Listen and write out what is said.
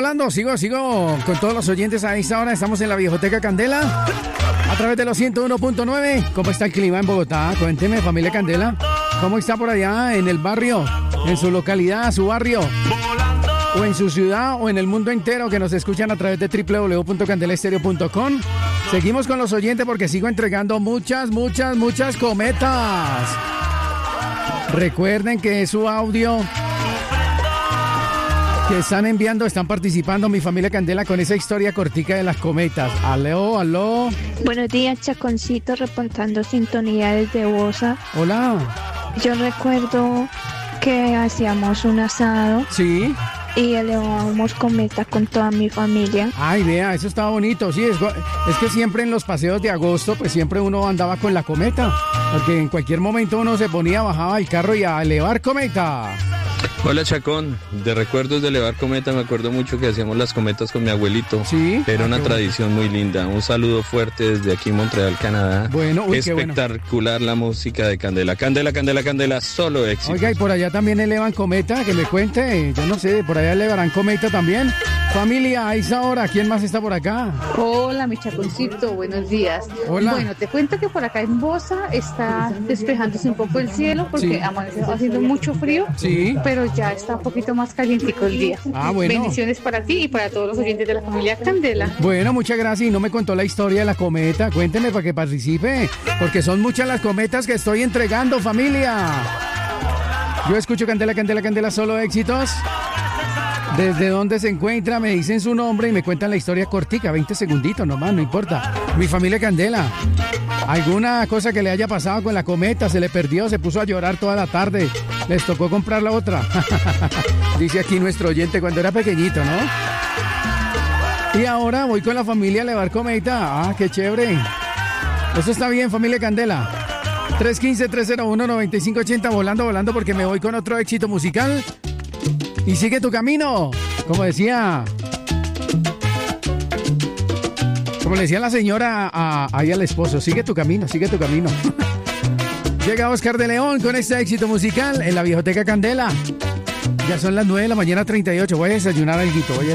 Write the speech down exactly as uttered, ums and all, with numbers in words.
volando, sigo, sigo con todos los oyentes a esta hora. Estamos en la Viejoteca Candela a través de los ciento uno punto nueve. ¿Cómo está el clima en Bogotá? Cuénteme, familia Candela. ¿Cómo está por allá en el barrio, en su localidad, su barrio, o en su ciudad, o en el mundo entero que nos escuchan a través de doble u doble u doble u punto candelaestereo punto com? Seguimos con los oyentes porque sigo entregando muchas, muchas, muchas cometas. Recuerden que su audio que están enviando, están participando mi familia Candela con esa historia cortica de las cometas. Aló, aló. Buenos días, Chaconcito, reportando sintonía desde Bosa. Hola. Yo recuerdo que hacíamos un asado. Sí. Y elevábamos cometas con toda mi familia. Ay, vea, eso estaba bonito. Sí, es, es que siempre en los paseos de agosto, pues siempre uno andaba con la cometa. Porque en cualquier momento uno se ponía, bajaba el carro y a elevar cometa. Hola, Chacón, de recuerdos de elevar cometa me acuerdo mucho que hacíamos las cometas con mi abuelito. Sí. Era ah, una tradición bueno. muy linda. Un saludo fuerte desde aquí Montreal, Canadá. Bueno, uy, espectacular bueno. La música de Candela. Candela, Candela, Candela, solo éxito. Oiga, y por allá también elevan cometa, que me cuente. Yo no sé, por allá elevarán cometa también. Familia, a esa hora, ¿quién más está por acá? Hola, mi Chaconcito, buenos días. Hola. Bueno, te cuento que por acá en Bosa está despejándose un poco el cielo porque sí. amaneció haciendo mucho frío, sí. pero ya está un poquito más calientico el día. Ah, bueno. Bendiciones para ti y para todos los oyentes de la familia Candela. Bueno, muchas gracias. Y no me contó la historia de la cometa. Cuénteme para que participe, porque son muchas las cometas que estoy entregando, familia. Yo escucho Candela, Candela, Candela, solo éxitos. ¿Desde dónde se encuentra? Me dicen su nombre y me cuentan la historia cortica, veinte segunditos nomás, no importa. Mi familia Candela, ¿alguna cosa que le haya pasado con la cometa? ¿Se le perdió? ¿Se puso a llorar toda la tarde? ¿Les tocó comprar la otra? Dice aquí nuestro oyente cuando era pequeñito, ¿no? Y ahora voy con la familia a elevar cometa. Ah, qué chévere. Eso está bien, familia Candela. tres uno cinco, tres cero uno, nueve cinco ocho cero, volando, volando, porque me voy con otro éxito musical. Y sigue tu camino, como decía, como le decía la señora a, ahí al esposo, sigue tu camino, sigue tu camino. Llega Oscar de León con este éxito musical en la Viejoteca Candela. Ya son las nueve de la mañana, treinta y ocho. Voy a desayunar alguito, voy a